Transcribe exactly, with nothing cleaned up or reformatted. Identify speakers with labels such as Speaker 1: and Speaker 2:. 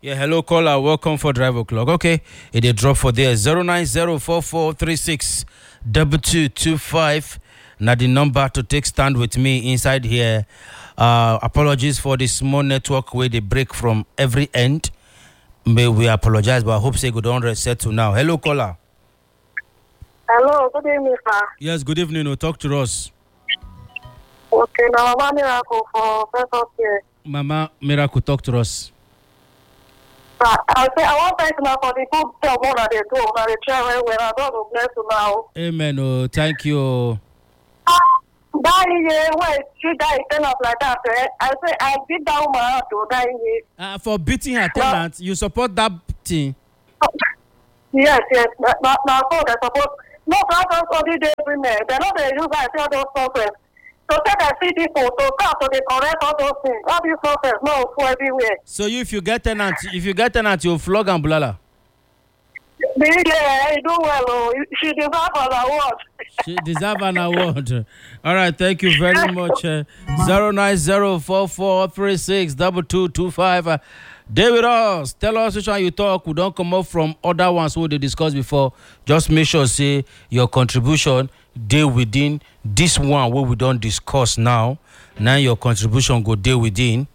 Speaker 1: Yeah, hello caller. Welcome for Drive O'Clock. Okay, it did drop for there. zero nine zero four four three six two two two five. Now the number to take stand with me inside here. Uh, apologies for the small network where they break from every end. May we apologize, but I hope say good on reset to now. Hello caller.
Speaker 2: Hello, good evening, sir.
Speaker 1: Yes, good evening. We'll talk to us.
Speaker 2: Okay, now Mama Miracle for first here.
Speaker 1: Mama Miracle, talk to us.
Speaker 2: Sir, I say I want to thank you for the good job that they do. That they try very well. I don't bless you now.
Speaker 1: Amen. Oh, thank you.
Speaker 2: That year when she died, turn up like that. Eh? I say I beat that woman out to that year.
Speaker 1: Uh, for beating her tenant, you support that thing?
Speaker 2: Yes, yes. Now, now, so they suppose. No, that's just only the women. They're not the use I tell those sources. So tell the see people to come to the correct all those things. All these sources, no, for everywhere.
Speaker 1: So you, if you get tenant, if you get tenant, you flog and blala.
Speaker 2: Yeah, you do well. Oh. She deserves an award.
Speaker 1: She deserves an award. All right, thank you very much. Zero nine zero four four three six double two two five. Uh, David us, tell us which one you talk. We don't come up from other ones who they discussed before. Just make sure say your contribution deal within this one where we don't discuss now. Now your contribution go deal within.